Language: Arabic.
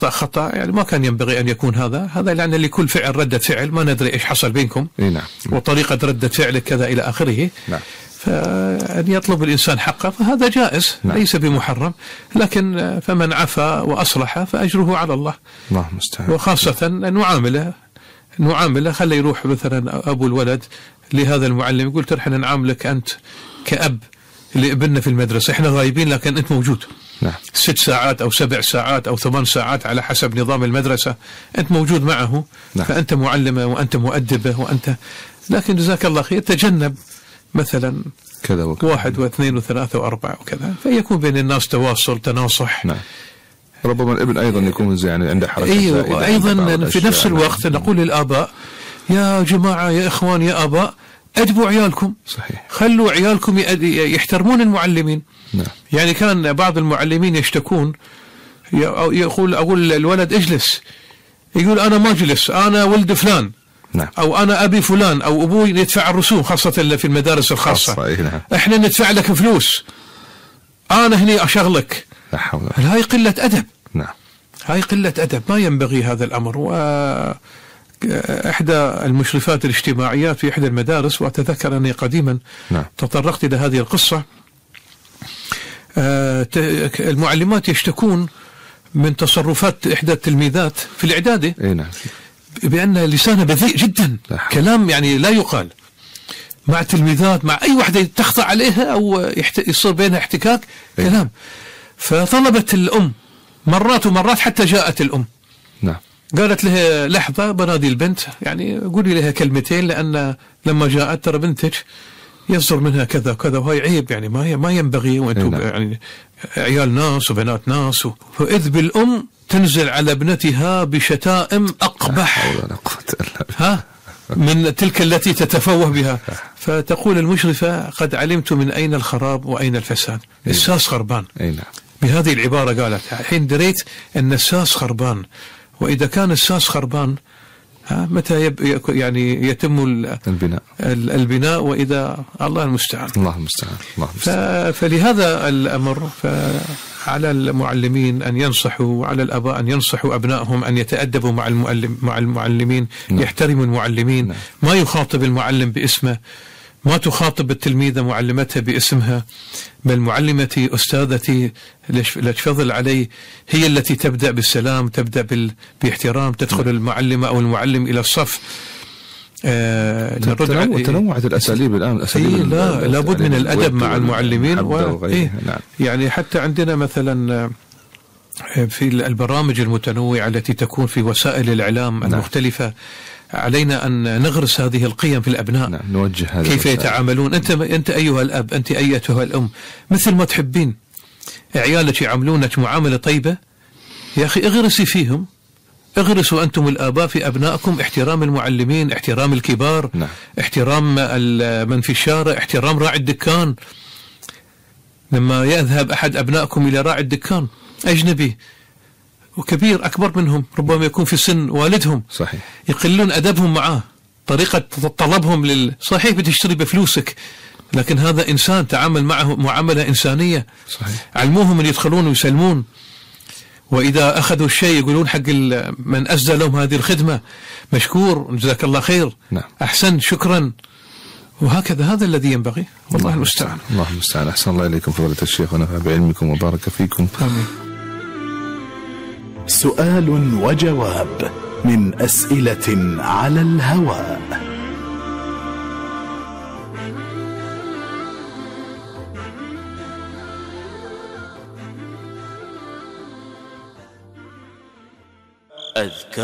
خطأ يعني ما كان ينبغي أن يكون هذا لأن لكل فعل ردة فعل، ما ندري إيش حصل بينكم نعم. وطريقة ردة فعلك كذا إلى آخره. نعم. فأن يطلب الإنسان حقه فهذا جائز. نعم. ليس بمحرم، لكن فمن عفا وأصلح فأجره على الله. الله المستعان. وخاصة نعامله خلي يروح مثلا أبو الولد لهذا المعلم يقول ترى احنا نعاملك أنت كأب لابننا في المدرسة، احنا غايبين لكن أنت موجود. نعم. 6 ساعات أو 7 ساعات أو 8 ساعات على حسب نظام المدرسة أنت موجود معه. نعم. فأنت معلمة وأنت مؤدبة وأنت، لكن جزاك الله خير تجنب مثلا كذا وكذا 1 و2 و3 و4 وكذا، فيكون بين الناس تواصل تناصح. نعم. ربما الابن أيضا يكون يعني عنده حركة. أيوة. وأيضا في نفس الوقت نقول للآباء يا جماعة يا إخوان يا آباء أدبوا عيالكم. صحيح. خلوا عيالكم يحترمون المعلمين. نعم. يعني كان بعض المعلمين يشتكون أقول الولد اجلس، يقول أنا ما أجلس، أنا ولد فلان. نعم. أو أنا أبي فلان أو أبوي يدفع الرسوم، خاصة في المدارس الخاصة. نعم. إحنا ندفع لك فلوس، أنا هني أشغلك. لا حول. هاي قلة أدب. نعم. هاي قلة أدب، ما ينبغي هذا الأمر. إحدى المشرفات الاجتماعيات في إحدى المدارس، وأتذكر أني قديما نعم. تطرقت إلى هذه القصة، المعلمات يشتكون من تصرفات إحدى التلميذات في الإعدادي. نعم. بأن لسانه بذيء جدا، كلام يعني لا يقال مع التلميذات، مع أي واحدة تخطأ عليها أو يصير بينها احتكاك كلام. فطلبت الأم مرات ومرات حتى جاءت الأم. نعم. قالت له لحظة بنادي البنت، يعني قولي لها كلمتين، لأن لما جاءت ترى بنتك يصدر منها كذا وكذا وهي عيب، يعني ما ينبغي، وأنتم يعني عيال ناس وبنات ناس. فإذ بالأم تنزل على ابنتها بشتائم أقبح من تلك التي تتفوه بها. فتقول المشرفة قد علمت من أين الخراب وأين الفساد. الساس خربان. بهذه العبارة قالت، حين دريت أن الساس خربان. وإذا كان الساس خربان متى يعني يتم البناء وإذا الله المستعان. الله المستعان. فلهذا الأمر على المعلمين أن ينصحوا، وعلى الآباء أن ينصحوا أبنائهم أن يتأدبوا مع المعلمين. نعم. يحترموا المعلمين. نعم. ما يخاطب المعلم باسمه، ما تخاطب التلميذة معلمتها باسمها، بل معلمتي أستاذتي لتفضل علي هي التي تبدأ بالسلام، تبدأ باحترام، تدخل المعلمة أو المعلم إلى الصف. تنوعت الأساليب الآن. لابد من الأدب مع المعلمين. نعم. يعني حتى عندنا مثلا في البرامج المتنوعة التي تكون في وسائل الإعلام المختلفة، علينا أن نغرس هذه القيم في الأبناء. نعم. نوجه هذا كيف يتعاملون. أنت أيها الأب، أنت أيتها الأم، مثل ما تحبين عيالك يعاملونك معاملة طيبة، يا أخي اغرسي فيهم، اغرسوا أنتم الآباء في أبنائكم احترام المعلمين، احترام الكبار. نعم. احترام من في الشارع، احترام راعي الدكان. لما يذهب أحد أبنائكم إلى راعي الدكان أجنبي وكبير أكبر منهم، ربما يكون في سن والدهم، صحيح، يقلون أدبهم معاه، طريقة طلبهم صحيح بتشتري بفلوسك، لكن هذا إنسان، تعامل معه معاملة إنسانية. صحيح. علموهم أن يدخلون ويسلمون، وإذا أخذوا الشيء يقولون حق من أسدى لهم هذه الخدمة مشكور، جزاك الله خير. نعم. أحسن، شكرا. وهكذا هذا الذي ينبغي. والله المستعان. الله المستعان. أحسن الله إليكم فضيلة الشيخ، ونفع بعلمكم وبارك فيكم. آمين. سؤال وجواب من أسئلة على الهواء.